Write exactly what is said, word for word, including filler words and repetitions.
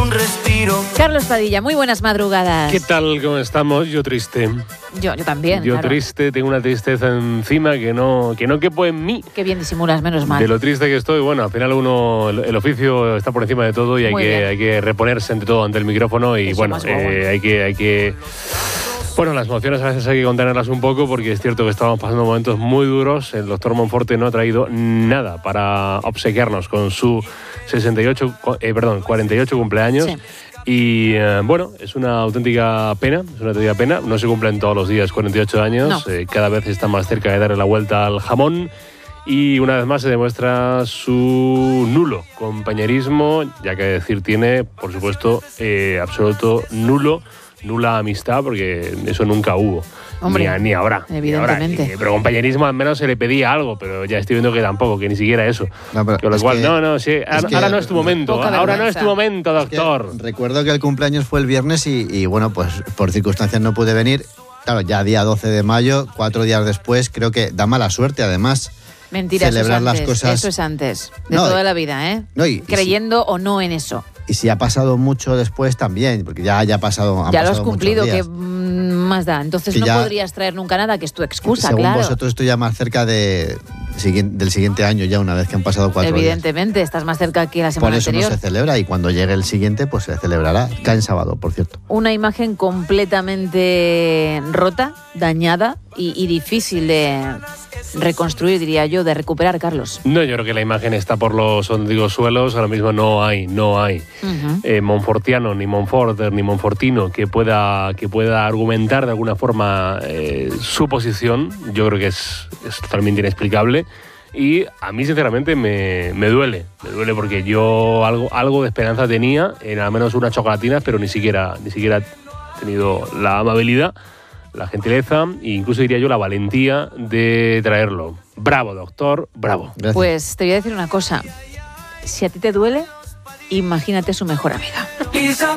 un respiro. Carlos Padilla, muy buenas madrugadas. ¿Qué tal? ¿Cómo estamos? Yo triste. Yo, yo también, Yo claro. triste, tengo una tristeza encima que no, que no quepo en mí. Qué bien disimulas, menos mal. De lo triste que estoy, bueno, al final uno, el, el oficio está por encima de todo y hay que, hay que reponerse ante todo, ante el micrófono y Eso bueno, más eh, hay que... Hay que Bueno, las emociones a veces hay que contenerlas un poco porque es cierto que estamos pasando momentos muy duros. El doctor Monforte no ha traído nada para obsequiarnos con su sesenta y ocho, eh, perdón, cuarenta y ocho cumpleaños. Sí. Y eh, bueno, es una auténtica pena, es una auténtica pena. No se cumplen todos los días cuarenta y ocho años, No. eh, cada vez está más cerca de darle la vuelta al jamón. Y una vez más se demuestra su nulo compañerismo, ya que decir tiene, por supuesto, eh, absoluto nulo, nula amistad, porque eso nunca hubo. Hombre, ni, ni ahora. evidentemente. Ni ahora. Pero compañerismo al menos se le pedía algo, pero ya estoy viendo que tampoco, que ni siquiera eso. No, pero Con lo es cual, que- no, no, sí, ahora, que- ahora no es tu momento, Poca ahora no es vergüenza. tu momento, Es que doctor. recuerdo que el cumpleaños fue el viernes y, y, bueno, pues por circunstancias no pude venir. Claro, ya día doce de mayo, cuatro días después, creo que da mala suerte además. Mentira, celebrar eso es las antes, cosas- Eso es antes, de No, toda y- la vida, ¿eh? no, y- y Creyendo o no en eso. Y si ha pasado mucho después también, porque ya, ya ha pasado. han Ya lo has pasado cumplido, muchos que días. mm, más da. Entonces Que no ya- podrías traer nunca nada, que es tu excusa, Según claro. vosotros, estoy ya más cerca de, siguien- del siguiente año, ya una vez que han pasado cuatro días. Evidentemente, estás más cerca que la semana Por eso anterior. no se celebra y cuando llegue el siguiente, pues se celebrará. Cae en sábado, por cierto. Una imagen completamente rota, dañada y, y difícil de reconstruir, diría yo, de recuperar, Carlos. No, yo creo que la imagen está por los digo, suelos, ahora mismo no hay, no hay Ujú. eh, monfortiano, ni monforter, ni monfortino que pueda, que pueda argumentar de alguna forma eh, su posición. Yo creo que es, es totalmente inexplicable y a mí sinceramente me, me duele, me duele porque yo algo, algo de esperanza tenía en al menos unas chocolatinas, pero ni siquiera, ni siquiera he tenido la amabilidad, la gentileza e incluso diría yo la valentía de traerlo. Bravo, doctor, bravo. Gracias. Pues te voy a decir una cosa. Si a ti te duele, imagínate su mejor amiga. Quizá